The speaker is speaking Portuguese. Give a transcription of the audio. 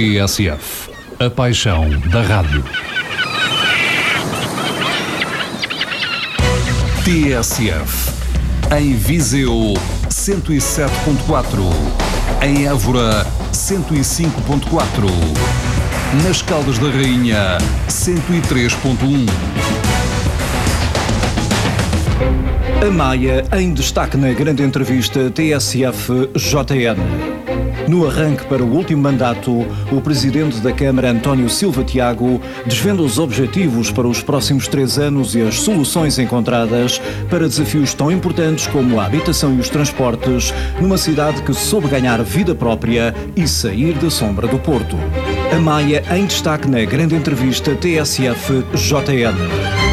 TSF, a paixão da rádio. TSF, em Viseu 107.4, em Évora 105.4, nas Caldas da Rainha 103.1. A Maia em destaque na grande entrevista TSF-JN. No arranque para o último mandato, o Presidente da Câmara, António Silva Tiago, desvenda os objetivos para os próximos 3 anos e as soluções encontradas para desafios tão importantes como a habitação e os transportes, numa cidade que soube ganhar vida própria e sair da sombra do Porto. A Maia em destaque na grande entrevista TSF-JN.